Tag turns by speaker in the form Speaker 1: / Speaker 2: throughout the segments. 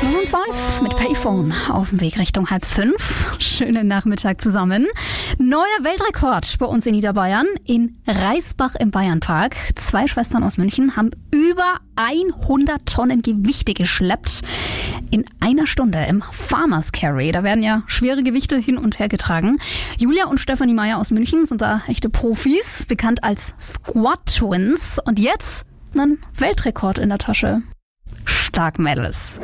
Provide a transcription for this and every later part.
Speaker 1: 5 mit Payphone auf dem Weg Richtung 4:30. Schönen Nachmittag zusammen. Neuer Weltrekord bei uns in Niederbayern in Reisbach im Bayernpark. 2 Schwestern aus München haben über 100 Tonnen Gewichte geschleppt in einer Stunde im Farmers Carry. Da werden ja schwere Gewichte hin und her getragen. Julia und Stefanie Meyer aus München sind da echte Profis, bekannt als Squad Twins. Und jetzt einen Weltrekord in der Tasche. Stark, Mädels.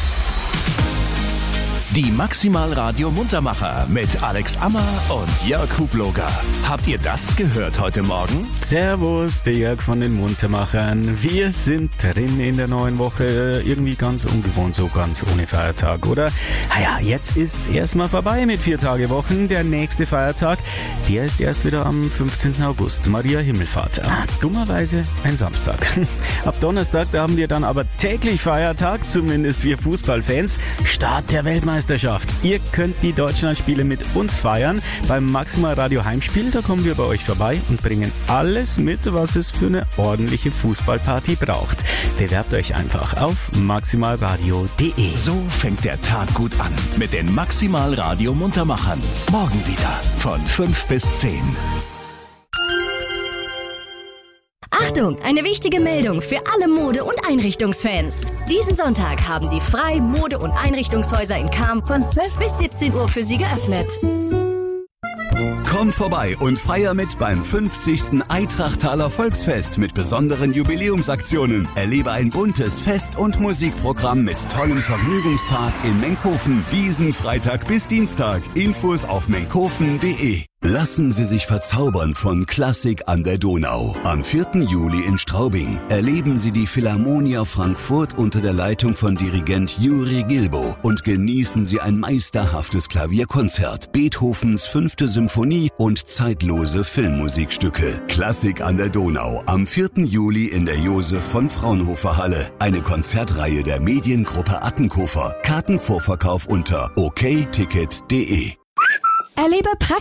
Speaker 2: Die Maximal-Radio Muntermacher mit Alex Ammer und Jörg Hubloger. Habt ihr das gehört heute Morgen?
Speaker 3: Servus, der Jörg von den Muntermachern. Wir sind drin in der neuen Woche. Irgendwie ganz ungewohnt, so ganz ohne Feiertag, oder? Naja, jetzt ist es erstmal vorbei mit 4-Tage-Wochen. Der nächste Feiertag, der ist erst wieder am 15. August. Maria Himmelfahrt. Dummerweise ein Samstag. Ab Donnerstag, da haben wir dann aber täglich Feiertag, zumindest wir Fußballfans. Start der Weltmeisterschaft. Ihr könnt die Deutschlandspiele mit uns feiern. Beim Maximal Radio Heimspiel, da kommen wir bei euch vorbei und bringen alles mit, was es für eine ordentliche Fußballparty braucht. Bewerbt euch einfach auf maximalradio.de.
Speaker 2: So fängt der Tag gut an mit den Maximal Radio Muntermachern. Morgen wieder von 5 bis 10.
Speaker 4: Achtung, eine wichtige Meldung für alle Mode- und Einrichtungsfans. Diesen Sonntag haben die Frei Mode- und Einrichtungshäuser in Cham von 12 bis 17 Uhr für Sie geöffnet.
Speaker 5: Komm vorbei und feier mit beim 50. Eitrachtaler Volksfest mit besonderen Jubiläumsaktionen. Erlebe ein buntes Fest- und Musikprogramm mit tollem Vergnügungspark in Menkhofen. Diesen Freitag bis Dienstag. Infos auf menkhofen.de. Lassen Sie sich verzaubern von Klassik an der Donau. Am 4. Juli in Straubing erleben Sie die Philharmonia Frankfurt unter der Leitung von Dirigent Juri Gilbo und genießen Sie ein meisterhaftes Klavierkonzert, Beethovens 5. Symphonie und zeitlose Filmmusikstücke. Klassik an der Donau am 4. Juli in der Josef von Fraunhofer Halle. Eine Konzertreihe der Mediengruppe Attenkofer. Kartenvorverkauf unter okticket.de.
Speaker 4: Erlebe